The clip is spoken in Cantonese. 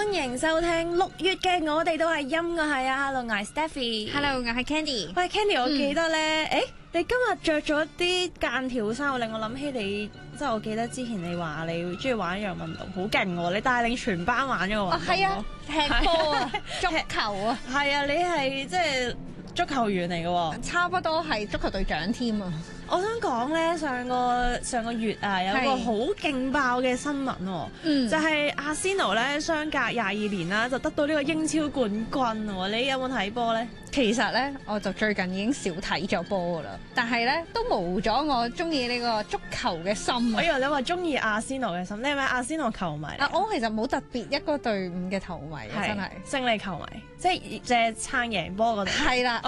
歡迎收聽6月嘅我哋都係音樂係啊 ，Hello， 我係 Stephy，Hello， 我係 Candy。 喂 Candy， 我記得咧，你今日着咗啲間條衫，令我諗起你，即係我記得之前你話你中意玩一樣運動，好勁喎！你帶領全班玩咗個運動。 係啊，踢波啊，足球啊， 係啊，你係即係足球員嚟嘅喎， 差不多係足球隊長添啊！ 我想講咧，上個月啊，有個好勁爆嘅新聞喎，就係阿仙奴咧，相隔22年啦，就得到呢個英超冠軍喎。你有冇睇波咧？ 其實咧，我就最近已經少睇咗波噶啦，但係咧都冇咗我中意呢個足球嘅心。 我以為你話中意阿仙奴嘅心，你係咪阿仙奴球迷？ 我其實冇特別一個隊伍嘅球迷，真係勝利球迷，即係撐贏波嗰度。 係啦。